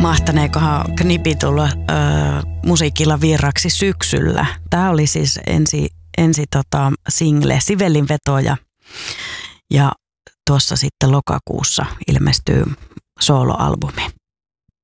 mahtaneekohan Knipi tulla musiikilla virraksi syksyllä. Tämä oli siis ensi single, Sivellin vetoja. Ja tuossa sitten lokakuussa ilmestyy sooloalbumi.